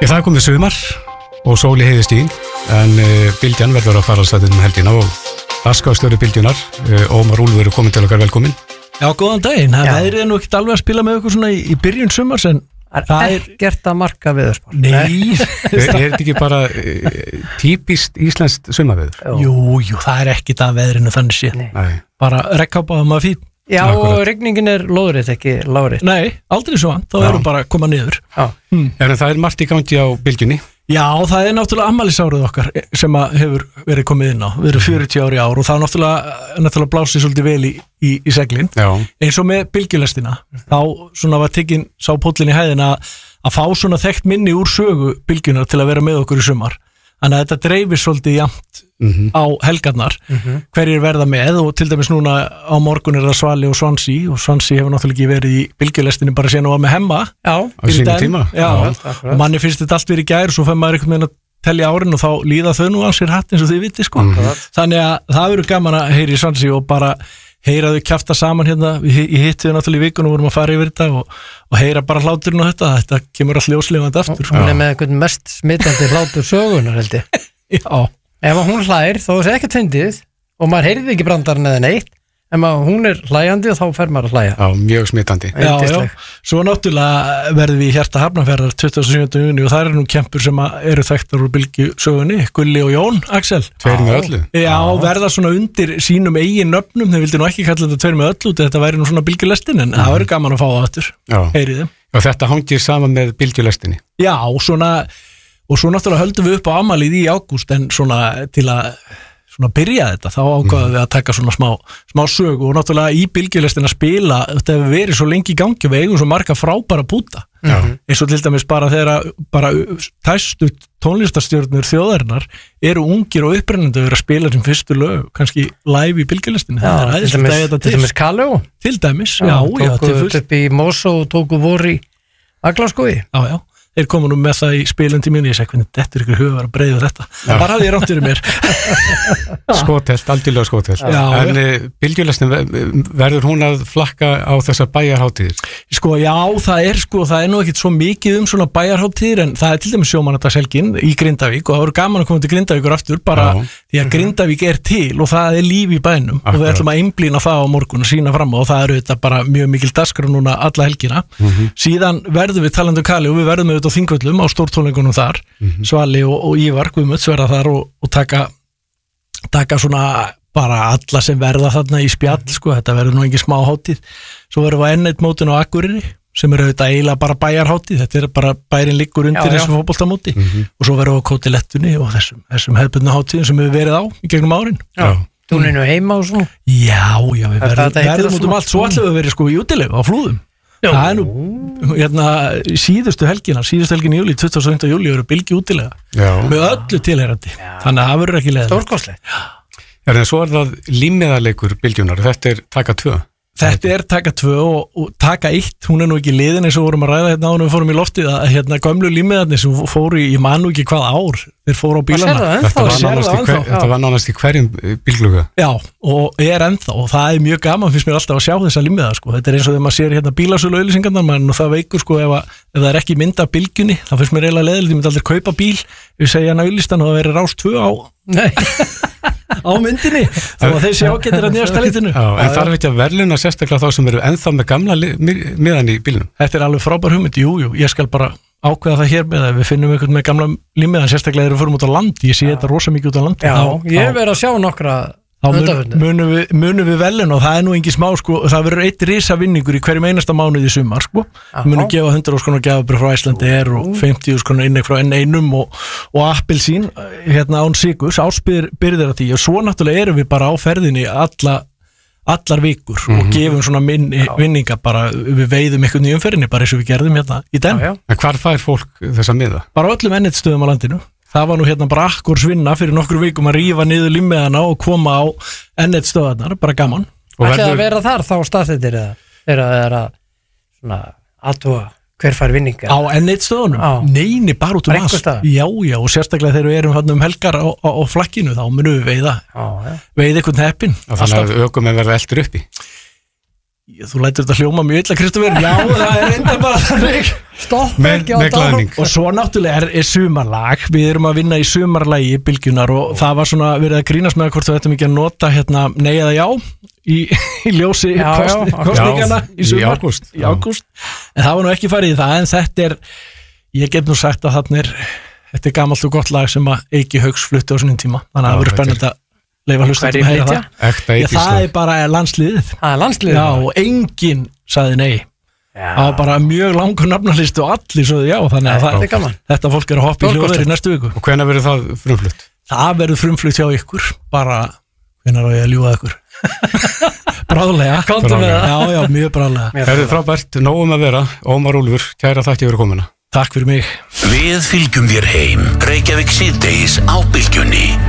Það komið sumar og sól í heiðistíðin en Bylgjan verður að fara að staðinn helgina og dagskrárstjóri Bylgjunar, Ómar Úlfur, komin til okkar, velkomin. Já, góðan daginn. Það er nú ekkert alveg að spila með okkur svona í byrjun sumars en það er gert að marka veðurspár. Nei. Er þetta ekki bara típist íslenskt sumarveður? Jú, það er ekkert að veðrinu þannig sé. Nei. Bara regnkápa og maður fín. Já, og regningin er lóðrið, ekki lágrið. Nei, aldrei svo þá erum bara að koma niður. Já. En það er margt í gangi á Bylgjunni. Já, það er náttúrulega afmælisárið okkar sem að hefur verið komið inn á. Við erum 40 ári ár og það er náttúrulega blásið svolítið vel í seglin. Já. Eins og með bylgjulestina. Þá svona var tekinn sá póllinn í hæðina að fá svona þekkt minni úr sögu Bylgjunar til að vera með okkur í sumar. Þannig að þetta dreifir svolítið jafnt á helgarnar, hverjir verða með og til dæmis núna á morgun er það Svali og Swansea og Swansea hefur náttúrulega ekki verið í bylgjulestinni bara síðan og var með Hemma á sínum tíma. Já, og manni finnst þetta allt verið í gær og svo fær maður einhvern veginn að telja árin og þá líða þau nú á sér hatt eins og þið viti sko. Þannig að það verður gaman að heyra í Swansea og bara heyra þau kjafta saman hérna, ég hitti þau náttúrulega í vikunum og vorum að fara yfir þetta og heyra bara hláturinn á þetta kemur all ljóslifandi aftur. Hún er með einhvern mest smitandi hlátur sögunar held ég. Já. Ef hún hlær þó er ekkert fyndið og maður heyrði ekki brandarinn eða neitt, en hún er hlæjandi og þá fer maður að hlæja. Já, mjög smitandi. Já. Svo náttúrulega verðum við í hjarta Hafnarfjarðar 27. júní og það eru nú kempur sem eru þekktar úr bylgjusögunni, Gulli og Jón Axel. Tveir með öllu. Já, verða svona undir sínum eigin nöfnum, þeir vildi nú ekki kalla þetta tveir með öllu, þetta væri nú svona bylgjulestin en það verður gaman að fá það aftur. Heyrið þeim. Og þetta hangir saman með bylgjulestinni. Já, og svo náttúrulega höldum við upp á afmælið í ágúst en svona til að byrja þetta, þá ákvaðum við að taka svona smá sögu og náttúrulega í bylgjulestin að spila, þetta hefur verið svo lengi í gangi og við eigum svo marga frábæra púta eins og til dæmis bara þegar bara tæstu tónlistarstjörnur þjóðarinnar eru ungir og upprennandi að vera að spila sem fyrstu lög, kannski live í bylgjulestinni. Til dæmis Kaleo til dæmis, já, tóku upp í Mosó og tóku voru í Aglaskói. Já. Þeir komu nú með það í spilandi minni, ég segi hvernig þetta er ykkur huga að breyða þetta. Það hafði ég rátt fyrir mér. Skotelt, algjörlega skotelt. En bylgjulestin, verður hún að flakka á þessar bæjarhátíðir? Það er nú ekkit svo mikið svona bæjarhátíðir, en það er til dæmis sjómannadagshelgin í Grindavík og það voru gaman að koma til Grindavíkur aftur, bara því að Grindavík er til og það er líf í bænum og við ætlum að einblína það á morgun og sína fram og það eru þetta bara mjög mikil dagskrá núna alla helgina. Síðan verðum við talandi um Kali og við verðum á Þingvöllum á stórtónleikunum þar, Svali og Ívar Guðmunds verða þar og taka svona bara alla sem verða þarna í spjall sko, þetta verður nú engin smá hátíð. Svo verðum við enn eitt mótin á Akureyri sem eru auðvitað eiginlega bara bæjarhátíð, þetta er bara bærin liggur undir þessu fótboltamóti og svo verðum við á Kótilettunni og þessum hefðbundnu hátíðum sem við verið á í gegnum árin. Túninu heima og svona. Já, við verðum út allt, svo ætlum við verið sko í útilegu á Flúðum. Það er nú síðustu helgin í júlí, 25. júlí eru bylgi útilega með öllu tilheyrandi, þannig að það verður ekki leiðilegt. Stórkostlegt. En svo er það límmiðarleikur Bylgjunar, þetta er taka 2. Þetta er taka 2 og taka 1, hún er nú ekki liðin eins og vorum að ræða hérna áður við fórum í loftið að gömlu límmiðarnir sem fóru í mann og ekki hvað ár, þeir fóru á bílana. Þetta var nánast í hverjum bílgluga. Já, og er ennþá og það er mjög gaman finnst mér alltaf að sjá þessa límmiðar sko. Þetta er eins og þegar maður sér hérna bílasölu auglýsingarnar og það veikur sko ef það er ekki mynd af Bylgjunni, þá finnst mér eiginlega leiðilegt, ég myndi aldrei kaupa bíl, ég segja hann auglýstan og það veri Rás 2 á myndinni, þá að þeir sjá getur að nýjasta litinu. En þarf ekki að verðluna sérstaklega þá sem eru ennþá með gamla miðan í bílnum? Þetta er alveg frábær hugmynd, jú, ég skal bara ákveða það hér með að við finnum einhvern með gamla límiðan, sérstaklega þegar við förum út á land, ég sé þetta rosa mikið út á landi. Já, ég verið að sjá nokkra munum við velun og það er nú engin smá sko, það verður eitt risavinningur í hverjum einasta mánuði í sumar sko, við munum gefa 100.000 gjafabréf frá Icelandair og 50.000 inneign frá N1 og appelsín hérna án sykurs, ársbyrðir af því og svo náttúrulega erum við bara á ferðinni allar vikur og gefum svona vinninga bara, við veiðum eitthvað í umferðinni bara eins og við gerðum hérna í den. En hvar fær fólk þessa miða? Bara öllum N1-stöðum á landinu. Það var nú hérna bara akkursvinna fyrir nokkru vikum að rífa niður limmiðana og koma á N1-stöðarnar, bara gaman. Ætlaði að vera þar þá staðsettir eða svona aðtúa hver fær vinninga? Á N1-stöðunum? Neini, bara út allt. Já, og sérstaklega þegar við erum helgar á flakkinu þá munum við veiða einhvern heppin. Þannig að ökumenn verða eldur uppi? Þú lætur þetta hljóma mjög illa, Kristoffer. Já, það reynda bara þannig. Stopp ekki á glaðning. Og svo náttúrulega er sumarlag. Við erum að vinna í sumarlagi Bylgjunnar og það var svona verið að grínast með hvort þú ættum ekki að nota nei eða já í ljósi kostningarna í sumar. Í ágúst. En það var nú ekki farið í það, en þetta ég get nú sagt að þetta er gamalt og gott lag sem að Eiki Hauks flutti á svona tíma. Þannig að það verður spennandi að leifa hlustum að heyra það. Það er bara landsliðið. Það er landsliðið? Já, og enginn sagði nei. Það var bara mjög langur nafnalistu og allir sagði já, þannig að þetta fólk er að hoppa í hljóðveri næstu viku. Og hvenær verður það frumflutt? Það verður frumflutt hjá ykkur, bara hvenær á ég að ljúga ykkur. Bráðlega. Komdu með það. Já, mjög bráðlega. Herðu frábært, nógum að vera. Ómar Úlfur, kæra þakki fyrir komuna. Takk fyrir mig. Við fylgjum þér heim. Reykjavík síðdegis á Bylgjunni.